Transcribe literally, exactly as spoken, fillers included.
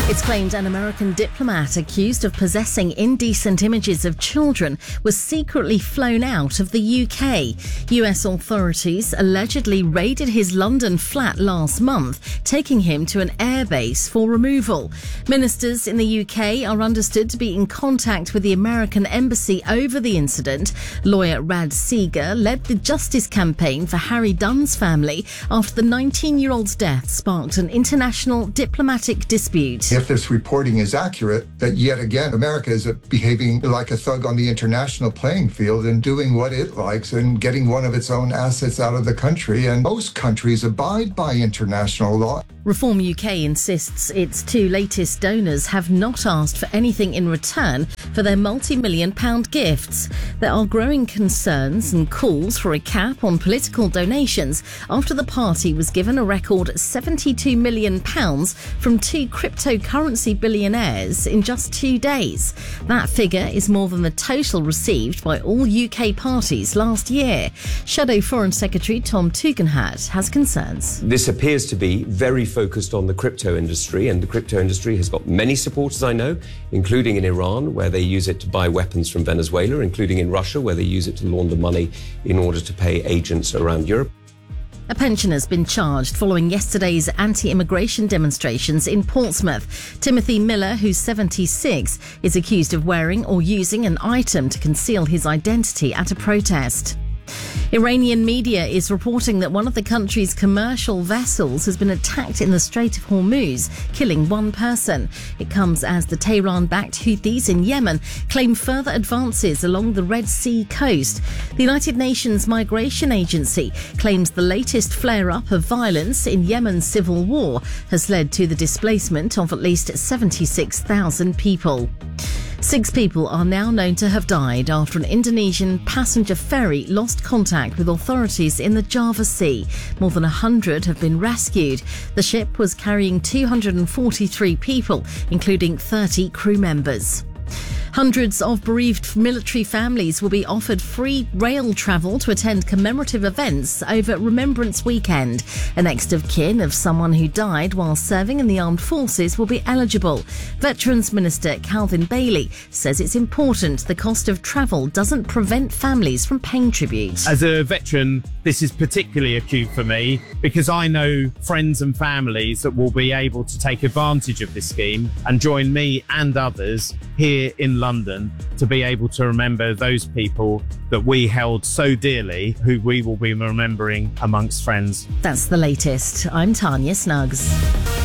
It's claimed an American diplomat accused of possessing indecent images of children was secretly flown out of the U K. U S authorities allegedly raided his London flat last month, taking him to an airbase for removal. Ministers in the U K are understood to be in contact with the American embassy over the incident. Lawyer Rad Seeger led the justice campaign for Harry Dunn's family after the nineteen-year-old's death sparked an international diplomatic dispute. If this reporting is accurate, that yet again America is behaving like a thug on the international playing field and doing what it likes and getting one of its own assets out of the country, and most countries abide by international law. Reform U K insists its two latest donors have not asked for anything in return for their multi-million pound gifts. There are growing concerns and calls for a cap on political donations after the party was given a record seventy-two million pounds from two cryptocurrency billionaires in just two days. That figure is more than the total received by all U K parties last year. Shadow Foreign Secretary Tom Tugendhat has concerns. This appears to be very focused on the crypto industry, and the crypto industry has got many supporters, I know, including in Iran, where they use it to buy weapons from Venezuela, including in Russia, where they use it to launder money in order to pay agents around Europe. A pensioner's been charged following yesterday's anti-immigration demonstrations in Portsmouth. Timothy Miller, who's seventy-six, is accused of wearing or using an item to conceal his identity at a protest. Iranian media is reporting that one of the country's commercial vessels has been attacked in the Strait of Hormuz, killing one person. It comes as the Tehran-backed Houthis in Yemen claim further advances along the Red Sea coast. The United Nations Migration Agency claims the latest flare-up of violence in Yemen's civil war has led to the displacement of at least seventy-six thousand people. Six people are now known to have died after an Indonesian passenger ferry lost contact with authorities in the Java Sea. More than one hundred have been rescued. The ship was carrying two hundred forty-three people, including thirty crew members. Hundreds of bereaved military families will be offered free rail travel to attend commemorative events over Remembrance Weekend. A next of kin of someone who died while serving in the armed forces will be eligible. Veterans Minister Calvin Bailey says it's important the cost of travel doesn't prevent families from paying tribute. As a veteran, this is particularly acute for me because I know friends and families that will be able to take advantage of this scheme and join me and others here in London to be able to remember those people that we held so dearly, who we will be remembering amongst friends. That's the latest. I'm Tanya Snuggs.